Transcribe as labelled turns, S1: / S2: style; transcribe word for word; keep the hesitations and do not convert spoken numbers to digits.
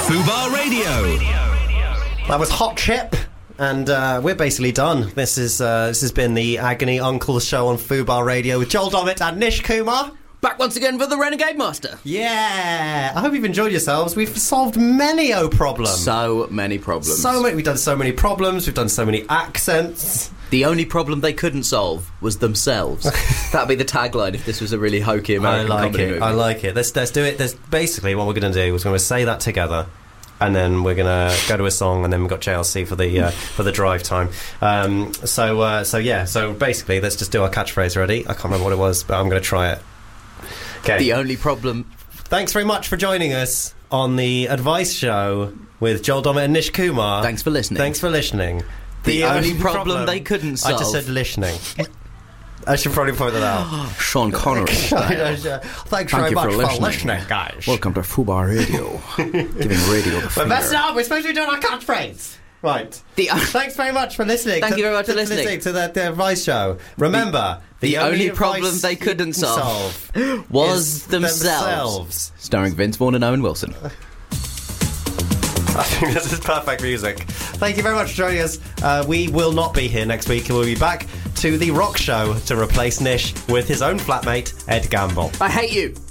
S1: Fubar Radio.
S2: That was Hot Chip, and uh, we're basically done. This is uh, this has been the Agony Uncle show on Fubar Radio with Joel Dommett and Nish Kumar.
S3: Back once again for the Renegade Master.
S2: Yeah, I hope you've enjoyed yourselves. We've solved many o problems.
S3: So many problems.
S2: So many. We've done so many problems. We've done so many accents.
S3: The only problem they couldn't solve was themselves. That'd be the tagline if this was a really hokey American
S2: I like
S3: comedy
S2: it.
S3: movie.
S2: I like it. Let's let's do it. There's basically what we're going to do is we're going to say that together, and then we're going to go to a song, and then we've got J L C for the uh, for the drive time. Um, so uh, so yeah. So basically, let's just do our catchphrase. Ready? I can't remember what it was, but I'm going to try it. Okay.
S3: The only problem.
S2: Thanks very much for joining us on the Advice Show with Joel Dommett and Nish Kumar.
S3: Thanks for listening.
S2: Thanks for listening.
S3: The, the only, only problem, problem they couldn't solve.
S2: I just said listening. I should probably point that out.
S3: Sean Connery.
S2: Thanks
S3: Thank
S2: very
S3: you
S2: much
S3: for
S2: for
S3: listening.
S2: listening, guys.
S3: Welcome to Fubar Radio. Giving radio the
S2: But
S3: finger.
S2: that's not. We're supposed to be doing our catchphrase. Right.
S3: The, uh,
S2: Thanks very much for listening.
S3: Thank
S2: to,
S3: you very much
S2: to,
S3: for listening.
S2: listening to the, the Advice Show. Remember, the,
S3: the
S2: only,
S3: only problem they couldn't solve, solve was themselves.
S2: themselves.
S3: Starring Vince Vaughn and Owen Wilson.
S2: I think this is perfect music. Thank you very much for joining us. Uh, we will not be here next week. We'll be back to the Rock Show to replace Nish with his own flatmate, Ed Gamble.
S3: I hate you.